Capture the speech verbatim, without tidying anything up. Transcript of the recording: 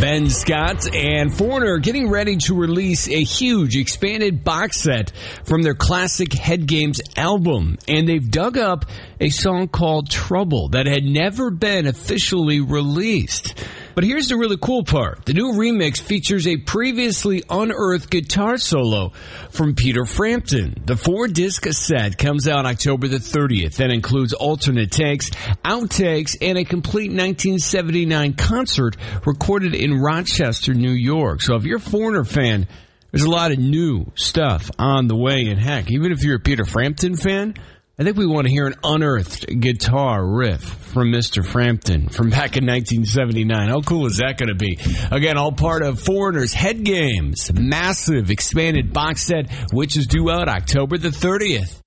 Ben Scott and Foreigner getting ready to release a huge expanded box set from their classic Head Games album. And they've dug up a song called Trouble that had never been officially released. But here's the really cool part. The new remix features a previously unearthed guitar solo from Peter Frampton. The four-disc set comes out October the thirtieth and includes alternate takes, outtakes, and a complete nineteen seventy-nine concert recorded in Rochester, New York. So if you're a Foreigner fan, there's a lot of new stuff on the way. And heck, even if you're a Peter Frampton fan, I think we want to hear an unearthed guitar riff from Mister Frampton from back in nineteen seventy-nine. How cool is that going to be? Again, all part of Foreigner's Head Games, massive expanded box set, which is due out October the thirtieth.